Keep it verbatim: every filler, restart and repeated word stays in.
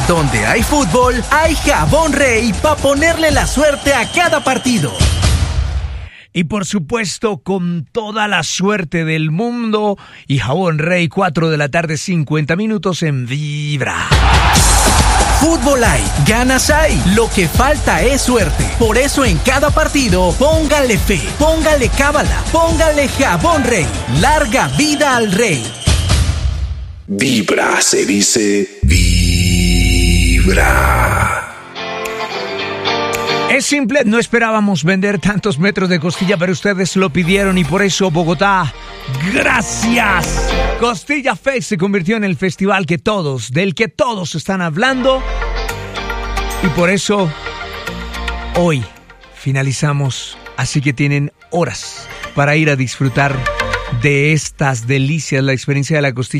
Donde hay fútbol, hay Jabón Rey para ponerle la suerte a cada partido. Y por supuesto, con toda la suerte del mundo, y Jabón Rey, cuatro de la tarde, cincuenta minutos en Vibra. Fútbol hay, ganas hay, lo que falta es suerte. Por eso en cada partido, póngale fe, póngale cábala, póngale Jabón Rey. Larga vida al Rey. Vibra, se dice Vibra. Es simple, no esperábamos vender tantos metros de costilla, pero ustedes lo pidieron y por eso Bogotá, gracias. Costilla Fest se convirtió en el festival que todos, del que todos están hablando. Y por eso hoy finalizamos, así que tienen horas para ir a disfrutar de estas delicias, la experiencia de la costilla.